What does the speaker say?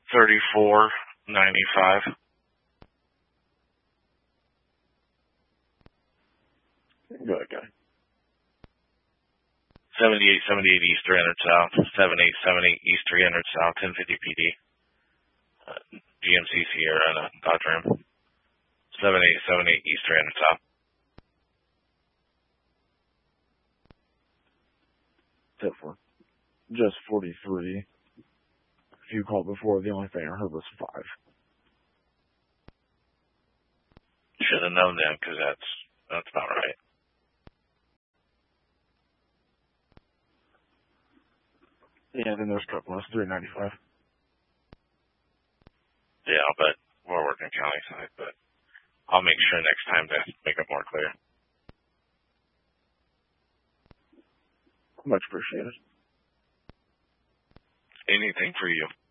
$34.95. Go ahead, guy. 7878 East 300 South, 7878 East 300 South, 1050 PD. GMC Sierra and a Dodge Ram. 7878 East 300 South. Tip for just 43. If you called before, the only thing I heard was 5. Should have known then, because that's about right. Yeah, then there's truck list, $395. Yeah, but we're working county side, but I'll make sure next time to make it more clear. Much appreciated. Anything for you.